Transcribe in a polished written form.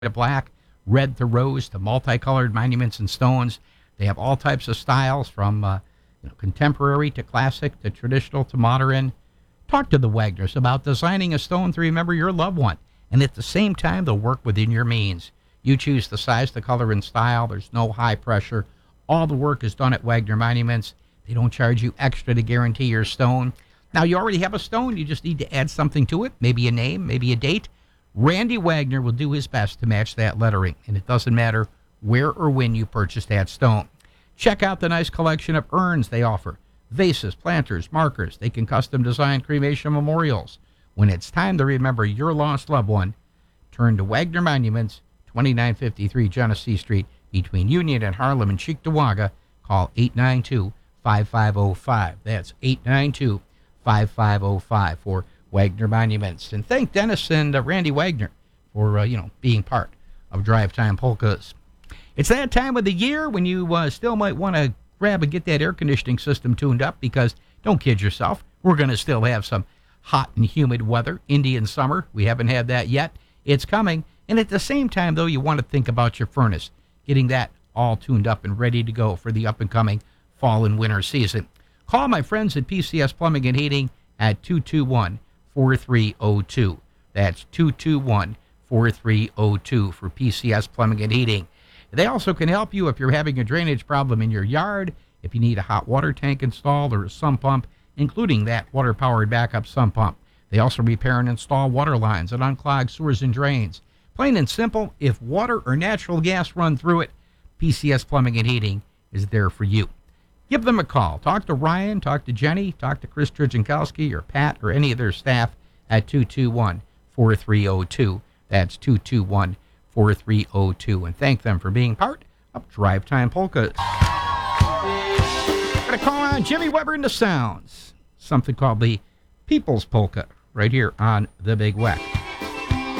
to black, red to rose to multicolored monuments and stones. They have all types of styles from contemporary to classic to traditional to modern. Talk to the Wagners about designing a stone to remember your loved one, and at the same time, they'll work within your means. You choose the size, the color, and style. There's no high pressure. All the work is done at Wagner Monuments. They don't charge you extra to guarantee your stone. Now, you already have a stone. You just need to add something to it, maybe a name, maybe a date. Randy Wagner will do his best to match that lettering, and it doesn't matter where or when you purchase that stone. Check out the nice collection of urns they offer. Vases, planters, markers. They can custom design cremation memorials. When it's time to remember your lost loved one, turn to Wagner Monuments, 2953 Genesee Street, between Union and Harlem and Cheektowaga. Call 892-5505. That's 892-5505 for Wagner Monuments. And thank Dennis and Randy Wagner for, being part of Drive Time Polkas. It's that time of the year when you still might want to grab and get that air conditioning system tuned up, because don't kid yourself, we're going to still have some hot and humid weather. Indian summer, we haven't had that yet. It's coming. And at the same time, though, you want to think about your furnace, getting that all tuned up and ready to go for the up-and-coming fall and winter season. Call my friends at PCS Plumbing and Heating at 221-4302. That's 221-4302 for PCS Plumbing and Heating. They also can help you if you're having a drainage problem in your yard, if you need a hot water tank installed or a sump pump, including that water-powered backup sump pump. They also repair and install water lines and unclog sewers and drains. Plain and simple, if water or natural gas run through it, PCS Plumbing and Heating is there for you. Give them a call. Talk to Ryan, talk to Jenny, talk to Chris Trudgenkowski or Pat or any of their staff at 221-4302. That's 221-4302. And thank them for being part of Drive Time Polkas. Going to call on Jimmy Weber and the Sounds. Something called the People's Polka right here on The Big Weck.